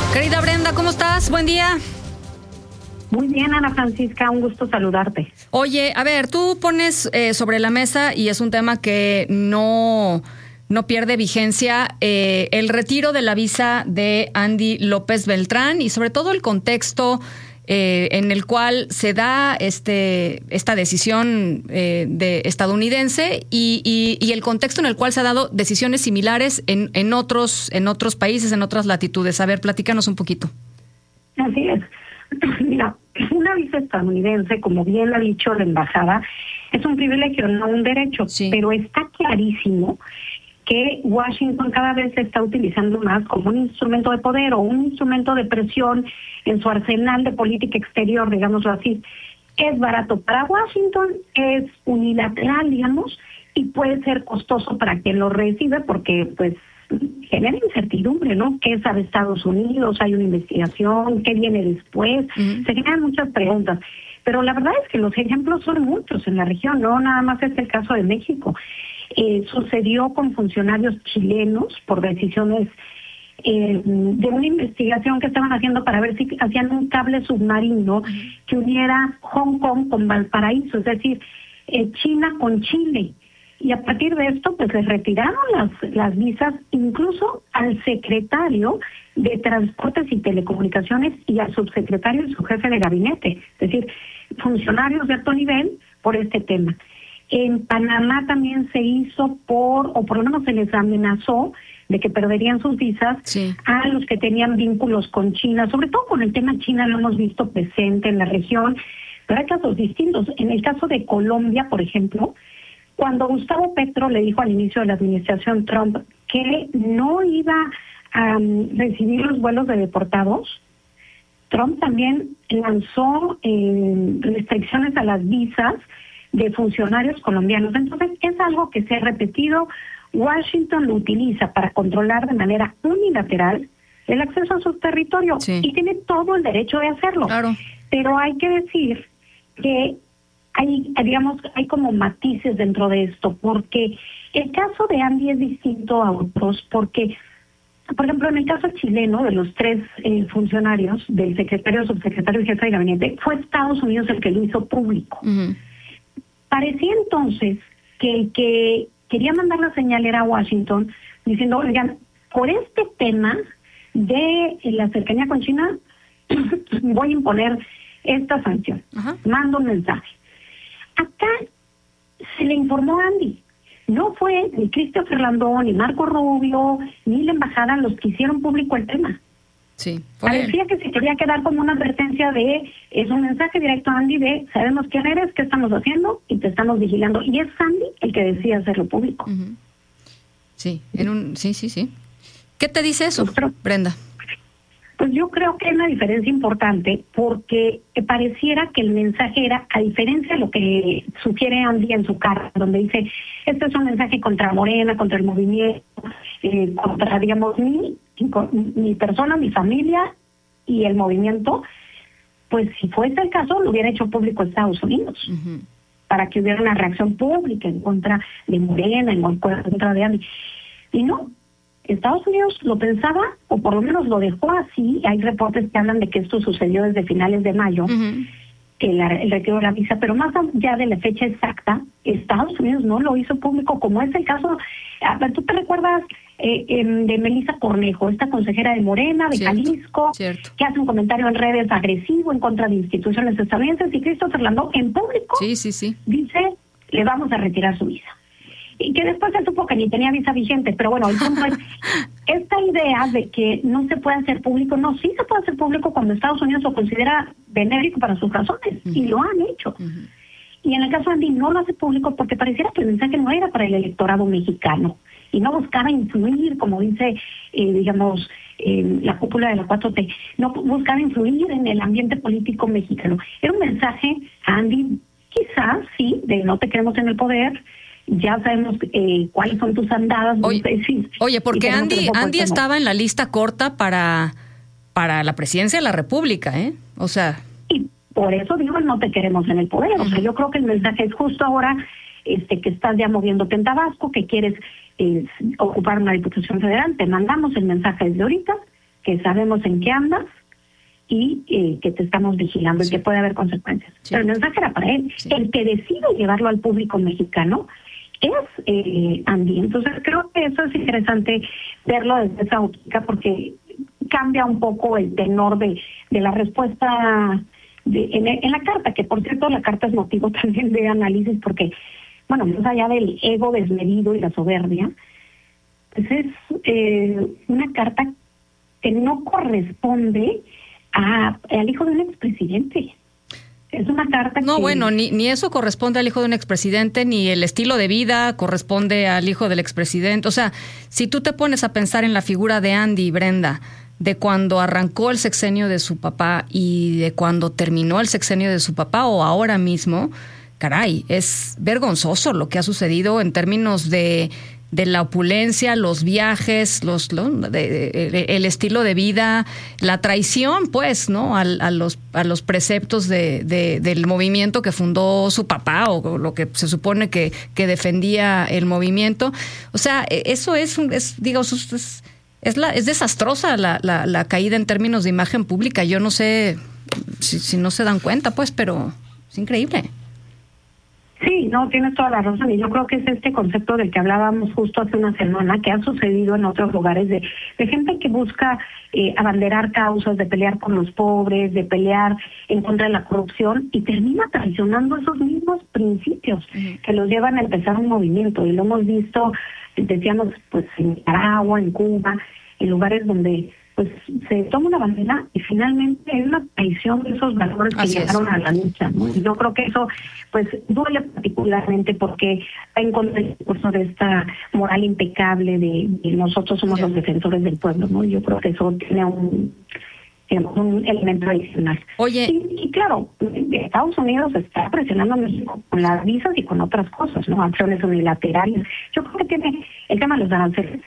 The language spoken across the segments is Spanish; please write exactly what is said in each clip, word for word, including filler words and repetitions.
Querida Brenda, ¿cómo estás? Buen día. Muy bien, Ana Francisca, un gusto saludarte. Oye, a ver, tú pones eh, sobre la mesa, y es un tema que no, no pierde vigencia, eh, el retiro de la visa de Andy López Beltrán y sobre todo el contexto eh, en el cual se da este esta decisión eh, de estadounidense y, y, y el contexto en el cual se han dado decisiones similares en, en otros en otros países, en otras latitudes. A ver, platícanos un poquito. Así es. Mira, una visa estadounidense, como bien lo ha dicho la embajada, es un privilegio, no un derecho, sí. Pero está clarísimo que Washington cada vez se está utilizando más como un instrumento de poder o un instrumento de presión en su arsenal de política exterior, digámoslo así. Es barato para Washington, es unilateral, digamos, y puede ser costoso para quien lo recibe porque, pues, genera incertidumbre, ¿no? ¿Qué sabe Estados Unidos? ¿Hay una investigación? ¿Qué viene después? Uh-huh. Se generan muchas preguntas. Pero la verdad es que los ejemplos son muchos en la región, no nada más es el caso de México. Eh, sucedió con funcionarios chilenos por decisiones eh, de una investigación que estaban haciendo para ver si hacían un cable submarino uh-huh. que uniera Hong Kong con Valparaíso, es decir, eh, China con Chile. Y a partir de esto, pues les retiraron las, las visas incluso al secretario de Transportes y Telecomunicaciones y al subsecretario y su jefe de gabinete. Es decir, funcionarios de alto nivel por este tema. En Panamá también se hizo por, o por lo menos se les amenazó de que perderían sus visas sí. a los que tenían vínculos con China. Sobre todo con el tema China lo hemos visto presente en la región, pero hay casos distintos. En el caso de Colombia, por ejemplo, cuando Gustavo Petro le dijo al inicio de la administración Trump que no iba a um, recibir los vuelos de deportados, Trump también lanzó eh, restricciones a las visas de funcionarios colombianos. Entonces es algo que se ha repetido. Washington lo utiliza para controlar de manera unilateral el acceso a su territorio sí. y tiene todo el derecho de hacerlo. Claro. Pero hay que decir que hay, digamos, hay como matices dentro de esto, porque el caso de Andy es distinto a otros, porque, por ejemplo, en el caso chileno, de los tres eh, funcionarios, del secretario, subsecretario y jefe de gabinete, fue Estados Unidos el que lo hizo público. Uh-huh. Parecía entonces que el que quería mandar la señal era Washington, diciendo, oigan, por este tema de la cercanía con China, voy a imponer esta sanción. Uh-huh. Mando un mensaje. Acá se le informó a Andy. No fue ni Christopher Landó, ni Marco Rubio, ni la embajada los que hicieron público el tema. Sí, parecía que se quería quedar como una advertencia de, es un mensaje directo a Andy de, sabemos quién eres, qué estamos haciendo y te estamos vigilando. Y es Andy el que decía hacerlo público. Uh-huh. Sí, en un, sí, sí, sí. ¿Qué te dice eso, Pero, Brenda? Pues yo creo que hay una diferencia importante porque pareciera que el mensaje era, a diferencia de lo que sugiere Andy en su carta, donde dice, este es un mensaje contra Morena, contra el movimiento, eh, contra, digamos, mi, mi persona, mi familia y el movimiento, pues si fuese el caso, lo hubiera hecho público Estados Unidos, uh-huh. para que hubiera una reacción pública en contra de Morena, en contra de Andy. Y no. Estados Unidos lo pensaba, o por lo menos lo dejó así. Hay reportes que hablan de que esto sucedió desde finales de mayo, uh-huh. que la, el retiro de la visa, pero más allá de la fecha exacta, Estados Unidos no lo hizo público, como es el caso, ¿tú te recuerdas eh, eh, de Melissa Cornejo, esta consejera de Morena, de cierto, Jalisco, cierto. que hace un comentario en redes agresivo en contra de instituciones estadounidenses, y Christopher Landó en público sí, sí, sí. dice, le vamos a retirar su visa? Y que después se supo que ni tenía visa vigente, pero bueno, el punto es, esta idea de que no se puede hacer público, no, sí se puede hacer público cuando Estados Unidos lo considera benéfico para sus razones, uh-huh. y lo han hecho. Uh-huh. Y en el caso de Andy no lo hace público porque pareciera que el mensaje no era para el electorado mexicano, y no buscaba influir, como dice, eh, digamos, eh, la cúpula de la cuatro T, no buscaba influir en el ambiente político mexicano. Era un mensaje a Andy, quizás, sí, de no te queremos en el poder, ya sabemos eh, cuáles son tus andadas. Oye, no sé, sí, oye porque Andy Andy estaba en la lista corta para para la presidencia de la República, ¿eh? O sea... Y por eso digo, no te queremos en el poder. Uh-huh. O sea, yo creo que el mensaje es justo ahora este que estás ya moviéndote en Tabasco, que quieres eh, ocupar una diputación federal, te mandamos el mensaje desde ahorita, que sabemos en qué andas y eh, que te estamos vigilando, sí, y que puede haber consecuencias. Sí. Pero el mensaje era para él. Sí. El que decide llevarlo al público mexicano es eh, Andy. Entonces creo que eso es interesante verlo desde esa óptica, porque cambia un poco el tenor de, de la respuesta de, en, en la carta, que por cierto la carta es motivo también de análisis, porque, bueno, más allá del ego desmedido y la soberbia, pues es eh, una carta que no corresponde a, al hijo de un expresidente. Es una carta No, que... bueno, ni, ni eso corresponde al hijo de un expresidente, ni el estilo de vida corresponde al hijo del expresidente. O sea, si tú te pones a pensar en la figura de Andy y Brenda, de cuando arrancó el sexenio de su papá y de cuando terminó el sexenio de su papá o ahora mismo, caray, es vergonzoso lo que ha sucedido en términos de... de la opulencia, los viajes, los, los de, de, el estilo de vida, la traición, pues, ¿no? A, a los a los preceptos de, de del movimiento que fundó su papá o lo que se supone que, que defendía el movimiento. O sea, eso es, es digamos, es, es la es desastrosa la, la, la caída en términos de imagen pública. Yo no sé si, si no se dan cuenta, pues, pero es increíble. Sí, no, tienes toda la razón, y yo creo que es este concepto del que hablábamos justo hace una semana, que ha sucedido en otros lugares, de, de gente que busca eh, abanderar causas, de pelear por los pobres, de pelear en contra de la corrupción, y termina traicionando esos mismos principios uh-huh. que los llevan a empezar un movimiento, y lo hemos visto, decíamos, pues en Nicaragua, en Cuba, en lugares donde pues se toma una bandera y finalmente hay una traición de esos valores que llegaron a la lucha, ¿no? Y yo creo que eso pues duele particularmente porque va en contra del discurso de esta moral impecable de, de nosotros somos sí. los defensores del pueblo, ¿no? Yo creo que eso tiene un, digamos, un elemento adicional. Oye, y, y claro, Estados Unidos está presionando a México con las visas y con otras cosas, ¿no? Acciones unilaterales. Yo creo que tiene el tema de los aranceles,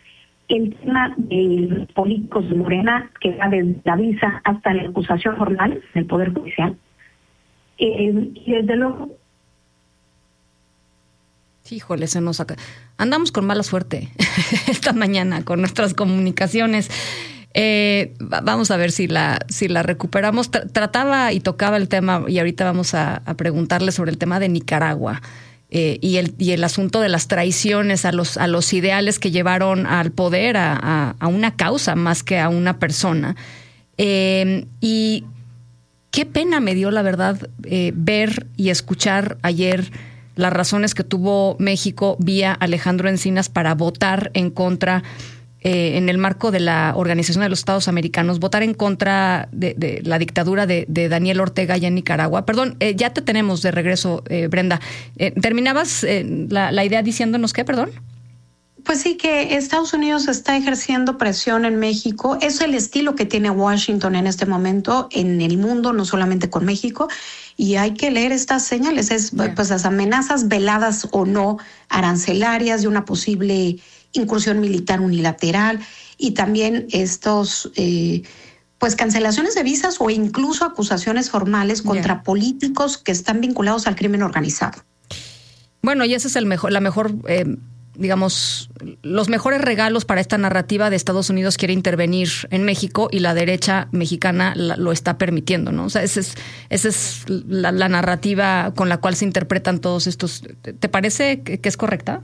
el tema de los políticos de Morena, que va desde la visa hasta la acusación formal del Poder Judicial. Eh, y desde luego... Híjole, se nos saca. Andamos con mala suerte esta mañana con nuestras comunicaciones. Eh, vamos a ver si la si la recuperamos. Tr- trataba y tocaba el tema, y ahorita vamos a, a preguntarle sobre el tema de Nicaragua. Eh, y el y el asunto de las traiciones a los a los ideales que llevaron al poder a, a, a una causa más que a una persona. Eh, y qué pena me dio, la verdad, eh, ver y escuchar ayer las razones que tuvo México vía Alejandro Encinas para votar en contra, eh, en el marco de la Organización de los Estados Americanos, votar en contra de, de la dictadura de, de Daniel Ortega allá en Nicaragua. Perdón, eh, ya te tenemos de regreso, eh, Brenda. Eh, ¿Terminabas eh, la, la idea diciéndonos qué, perdón? Pues sí, que Estados Unidos está ejerciendo presión en México. Es el estilo que tiene Washington en este momento en el mundo, no solamente con México. Y hay que leer estas señales, es yeah. pues las amenazas veladas o no arancelarias de una posible incursión militar unilateral, y también estos eh, pues cancelaciones de visas o incluso acusaciones formales contra yeah. políticos que están vinculados al crimen organizado. Bueno, y ese es el mejor, la mejor, eh, digamos, los mejores regalos para esta narrativa de Estados Unidos quiere intervenir en México y la derecha mexicana la, lo está permitiendo, ¿no? O sea, esa es, esa es la, la narrativa con la cual se interpretan todos estos. ¿Te parece que, que es correcta?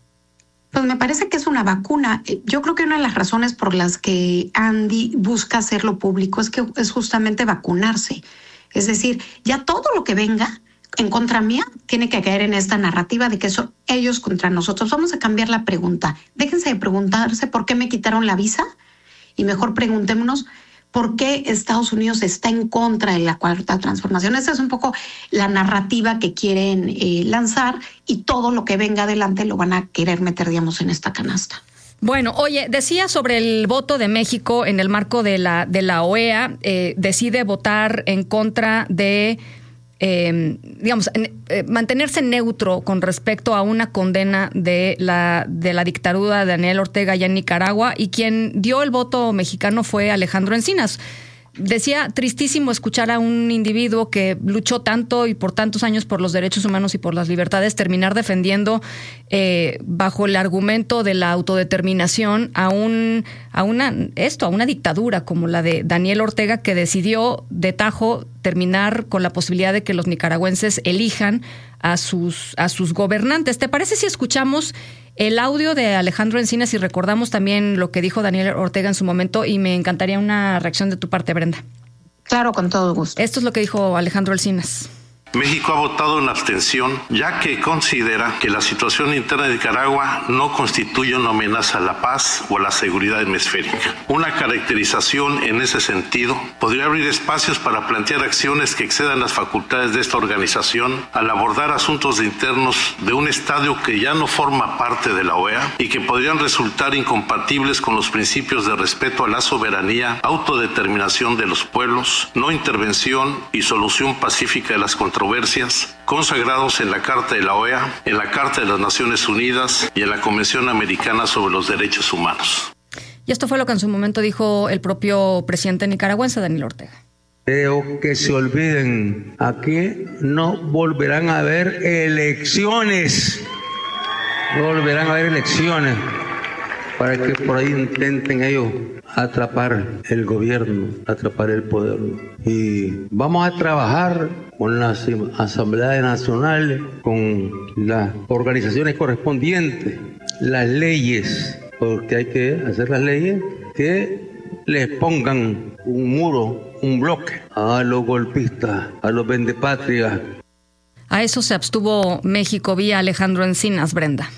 Pues me parece que es una vacuna. Yo creo que una de las razones por las que Andy busca hacerlo público es que es justamente vacunarse. Es decir, ya todo lo que venga en contra mía tiene que caer en esta narrativa de que son ellos contra nosotros. Vamos a cambiar la pregunta. Déjense de preguntarse por qué me quitaron la visa y mejor preguntémonos por qué Estados Unidos está en contra de la cuarta transformación. Esa es un poco la narrativa que quieren eh, lanzar, y todo lo que venga adelante lo van a querer meter, digamos, en esta canasta. Bueno, oye, decía sobre el voto de México en el marco de la, de la O E A, eh, decide votar en contra de... Eh, digamos, eh, mantenerse neutro con respecto a una condena de la de la dictadura de Daniel Ortega allá en Nicaragua, y quien dio el voto mexicano fue Alejandro Encinas. decía, tristísimo escuchar a un individuo que luchó tanto y por tantos años por los derechos humanos y por las libertades terminar defendiendo eh, bajo el argumento de la autodeterminación a un a una esto a una dictadura como la de Daniel Ortega, que decidió de tajo terminar con la posibilidad de que los nicaragüenses elijan a sus a sus gobernantes. ¿Te parece si escuchamos el audio de Alejandro Encinas y recordamos también lo que dijo Daniel Ortega en su momento? Y me encantaría una reacción de tu parte, Brenda. Claro, con todo gusto. Esto es lo que dijo Alejandro Encinas. México ha votado en abstención, ya que considera que la situación interna de Nicaragua no constituye una amenaza a la paz o a la seguridad hemisférica. Una caracterización en ese sentido podría abrir espacios para plantear acciones que excedan las facultades de esta organización al abordar asuntos internos de un estadio que ya no forma parte de la O E A y que podrían resultar incompatibles con los principios de respeto a la soberanía, autodeterminación de los pueblos, no intervención y solución pacífica de las controversias consagrados en la Carta de la O E A, en la Carta de las Naciones Unidas y en la Convención Americana sobre los Derechos Humanos. Y esto fue lo que en su momento dijo el propio presidente nicaragüense, Daniel Ortega. Creo que se olviden, aquí no volverán a haber elecciones, no volverán a haber elecciones para que por ahí intenten ellos atrapar el gobierno, atrapar el poder. Y vamos a trabajar con las asambleas nacionales, con las organizaciones correspondientes, las leyes, porque hay que hacer las leyes que les pongan un muro, un bloque a los golpistas, a los vendepatrias. A eso se abstuvo México vía Alejandro Encinas, Brenda.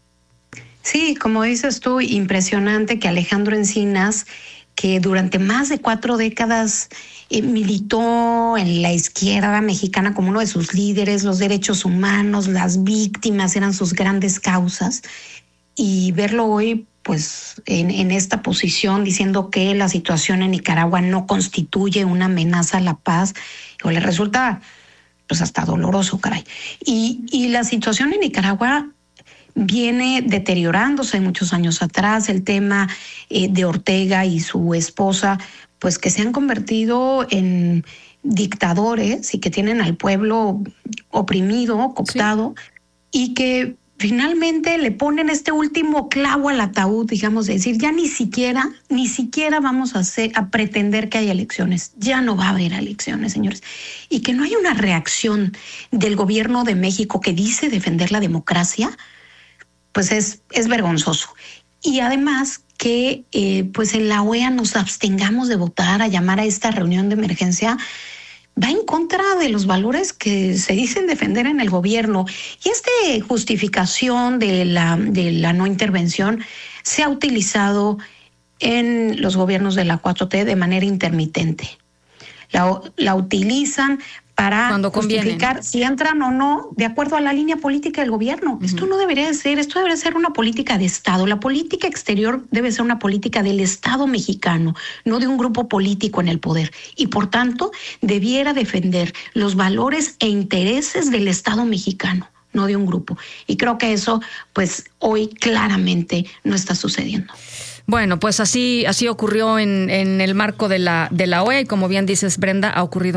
Sí, como dices tú, impresionante que Alejandro Encinas, que durante más de cuatro décadas eh, militó en la izquierda mexicana como uno de sus líderes, los derechos humanos, las víctimas eran sus grandes causas, y verlo hoy pues en, en esta posición diciendo que la situación en Nicaragua no constituye una amenaza a la paz, o le resulta pues hasta doloroso, caray. Y, y la situación en Nicaragua viene deteriorándose muchos años atrás. El tema eh, de Ortega y su esposa, pues que se han convertido en dictadores y que tienen al pueblo oprimido, cooptado, sí. Y que finalmente le ponen este último clavo al ataúd, digamos, de decir, ya ni siquiera, ni siquiera vamos a, hacer, a pretender que haya elecciones. Ya no va a haber elecciones, señores. Y que no hay una reacción del gobierno de México que dice defender la democracia, pues es, es vergonzoso. Y además que eh, pues en la O E A nos abstengamos de votar, a llamar a esta reunión de emergencia, va en contra de los valores que se dicen defender en el gobierno. Y esta justificación de la, de la no intervención se ha utilizado en los gobiernos de la cuatro T de manera intermitente. La, la utilizan para justificar si entran o no de acuerdo a la línea política del gobierno. Uh-huh. Esto no debería de ser, esto debería ser una política de Estado. La política exterior debe ser una política del Estado mexicano, no de un grupo político en el poder. Y por tanto, debiera defender los valores e intereses del Estado mexicano, no de un grupo. Y creo que eso, pues, hoy claramente no está sucediendo. Bueno, pues así, así ocurrió en, en el marco de la, de la O E A, y como bien dices, Brenda, ha ocurrido